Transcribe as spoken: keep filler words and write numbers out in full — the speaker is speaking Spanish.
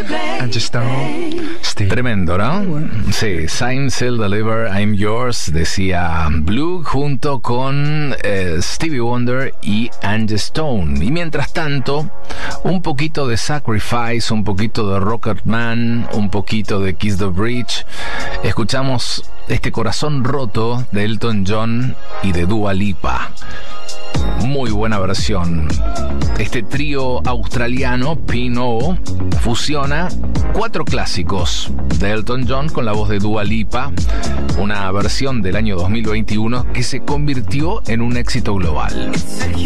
Angie Stone, Steve. Tremendo, ¿no? Sí, Sign, Seal, Deliver, I'm Yours, decía Blue junto con eh, Stevie Wonder y Angie Stone. Y mientras tanto, un poquito de Sacrifice, un poquito de Rocketman, un poquito de Kiss the Bridge. Escuchamos este Corazón Roto de Elton John y de Dua Lipa. Muy buena versión. Este trío australiano, P and O, fusiona cuatro clásicos de Elton John con la voz de Dua Lipa, una versión del año dos mil veintiuno que se convirtió en un éxito global.